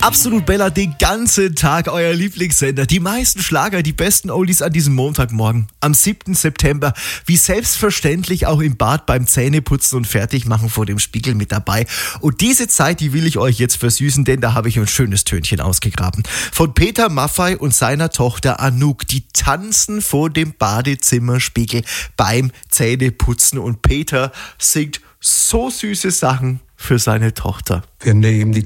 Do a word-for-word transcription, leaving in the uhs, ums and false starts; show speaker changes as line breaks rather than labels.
Absolut Bella, den ganzen Tag euer Lieblingssender. Die meisten Schlager, die besten Oldies an diesem Montagmorgen, am siebten September. Wie selbstverständlich auch im Bad beim Zähneputzen und Fertigmachen vor dem Spiegel mit dabei. Und diese Zeit, die will ich euch jetzt versüßen, denn da habe ich ein schönes Tönchen ausgegraben. Von Peter Maffay und seiner Tochter Anouk. Die tanzen vor dem Badezimmerspiegel beim Zähneputzen. Und Peter singt so süße Sachen für seine Tochter.
Wir nehmen die